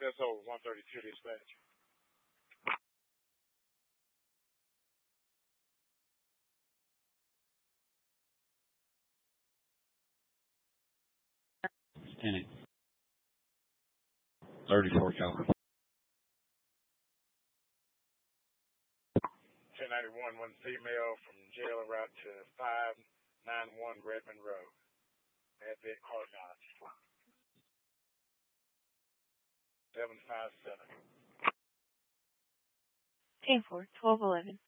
FSO 132 dispatch. Standing. 34 caliber. 1091, one female from jail en route to 591 Redmond Road. Advent Hard Knocks. 757. 10-4, 1211.